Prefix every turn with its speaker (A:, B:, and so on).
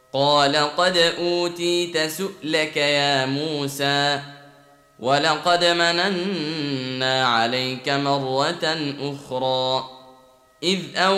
A: قال قد أوتيت سؤلك يا موسى ولقد مننا عليك مرة أخرى إذ